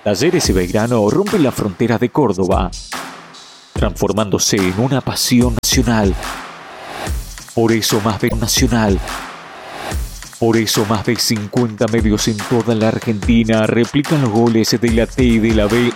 Talleres y Belgrano rompen las fronteras de Córdoba, transformándose en una pasión nacional. Por eso más de Nacional. Por eso más de 50 medios en toda la Argentina replican los goles de la T y de la B